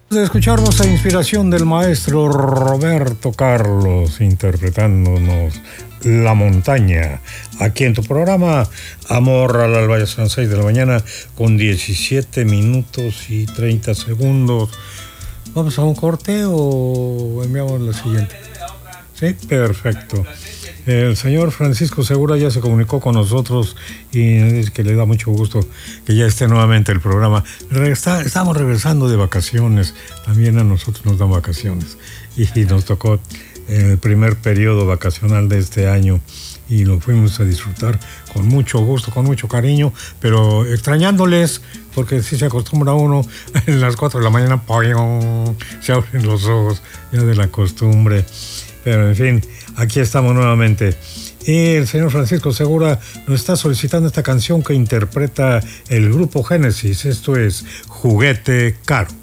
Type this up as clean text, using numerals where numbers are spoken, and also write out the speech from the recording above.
De escucharnos a inspiración del maestro Roberto Carlos interpretándonos La Montaña, aquí en tu programa Amor al Alba. Ya son 6 de la mañana con 17 minutos y 30 segundos. ¿Vamos a un corte o enviamos la siguiente? Sí, perfecto. El señor Francisco Segura ya se comunicó con nosotros y es que le da mucho gusto que ya esté nuevamente el programa. Estamos regresando de vacaciones, también a nosotros nos dan vacaciones y nos tocó el primer periodo vacacional de este año y lo fuimos a disfrutar con mucho gusto, con mucho cariño, pero extrañándoles, porque si se acostumbra uno en las 4 de la mañana, se abren los ojos ya de la costumbre. Pero en fin, aquí estamos nuevamente. Y el señor Francisco Segura nos está solicitando esta canción que interpreta el grupo Génesis. Esto es Juguete Caro.